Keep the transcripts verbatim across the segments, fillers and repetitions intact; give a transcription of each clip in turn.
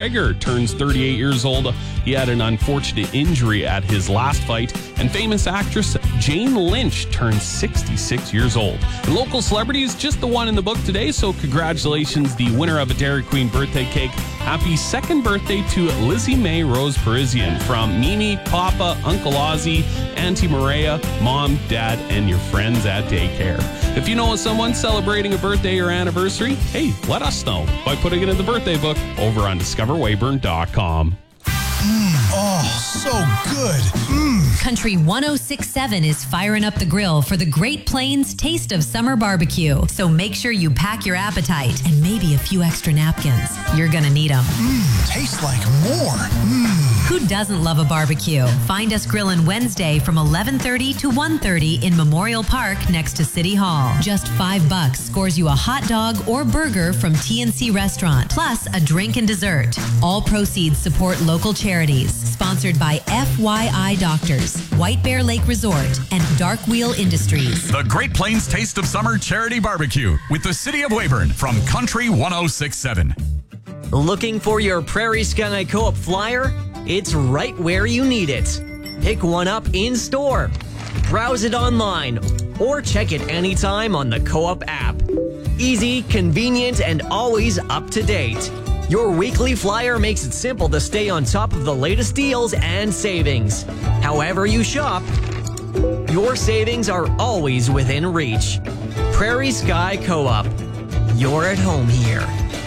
McGregor turns thirty-eight years old. He had an unfortunate injury at his last fight. And famous actress Jane Lynch turns sixty-six years old. And local celebrities, just the one in the book today, so congratulations, the winner of a Dairy Queen birthday cake. Happy second birthday to Lizzie Mae Rose Parisian from Mimi, Papa, Uncle Ozzy, Auntie Maria, Mom, Dad, and your friends at daycare. If you know of someone celebrating a birthday or anniversary, hey, let us know by putting it in the birthday book over on discover weyburn dot com. Mm, oh, so good. Mm. Country one oh six point seven is firing up the grill for the Great Plains Taste of Summer Barbecue. So make sure you pack your appetite and maybe a few extra napkins. You're going to need them. Mmm, tastes like more. Mmm. Who doesn't love a barbecue? Find us grilling Wednesday from eleven thirty to one thirty in Memorial Park next to City Hall. Just five bucks scores you a hot dog or burger from T N C Restaurant, plus a drink and dessert. All proceeds support local charities. Sponsored by F Y I Doctors, White Bear Lake Resort, and Dark Wheel Industries. The Great Plains Taste of Summer Charity Barbecue with the City of Weyburn from Country one oh six point seven. Looking for your Prairie Sky Co-op flyer? It's right where you need it. Pick one up in store, browse it online, or check it anytime on the Co-op app. Easy, convenient, and always up to date. Your weekly flyer makes it simple to stay on top of the latest deals and savings. However you shop, your savings are always within reach. Prairie Sky Co-op. You're at home here.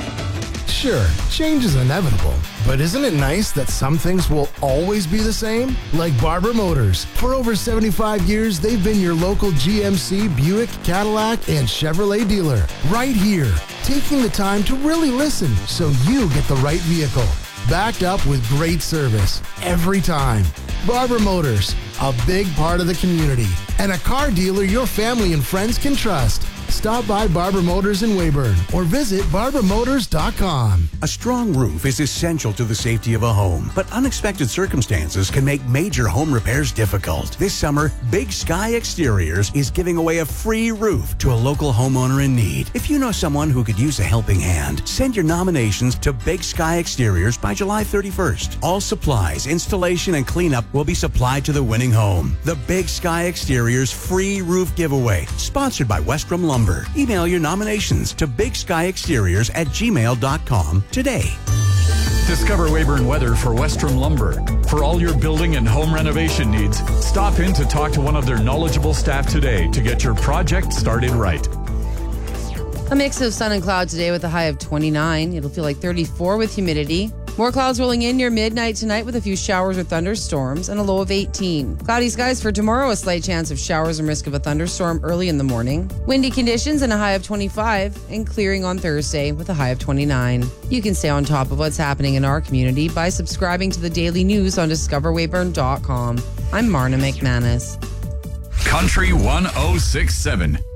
Sure, change is inevitable, but isn't it nice that some things will always be the same? Like Barber Motors. For over seventy-five years, they've been your local G M C, Buick, Cadillac, and Chevrolet dealer. Right here, taking the time to really listen so you get the right vehicle. Backed up with great service every time. Barber Motors, a big part of the community, and a car dealer your family and friends can trust. Stop by Barber Motors in Weyburn or visit barber motors dot com. A strong roof is essential to the safety of a home, but unexpected circumstances can make major home repairs difficult. This summer, Big Sky Exteriors is giving away a free roof to a local homeowner in need. If you know someone who could use a helping hand, send your nominations to Big Sky Exteriors by July thirty-first. All supplies, installation, and cleanup will be supplied to the winning home. The Big Sky Exteriors free roof giveaway, sponsored by Westrom Lumber. Email your nominations to big sky exteriors at gmail dot com today. Discover Weyburn weather for Westrom Lumber. For all your building and home renovation needs, stop in to talk to one of their knowledgeable staff today to get your project started right. A mix of sun and cloud today with a high of twenty-nine. It'll feel like thirty-four with humidity. More clouds rolling in near midnight tonight with a few showers or thunderstorms and a low of eighteen. Cloudy skies for tomorrow, a slight chance of showers and risk of a thunderstorm early in the morning. Windy conditions and a high of twenty-five, and clearing on Thursday with a high of twenty-nine. You can stay on top of what's happening in our community by subscribing to the daily news on discover weyburn dot com. I'm Marna McManus. Country one oh six point seven.